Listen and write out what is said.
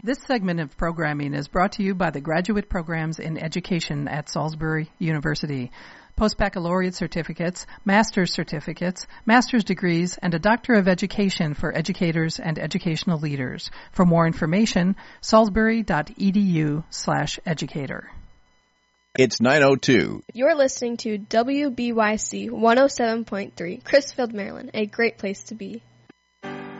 This segment of programming is brought to you by the graduate programs in education at Salisbury University. Post-baccalaureate certificates, master's certificates, master's degrees, and a Doctor of Education for educators and educational leaders. For more information, salisbury.edu/educator. It's 9:02. You're listening to WBYC 107.3, Crisfield, Maryland, a great place to be.